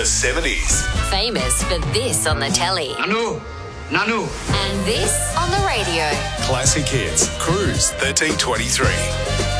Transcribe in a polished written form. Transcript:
70s. Famous for this on the telly. Nanu. And this on the radio. Classic hits. Cruise 1323.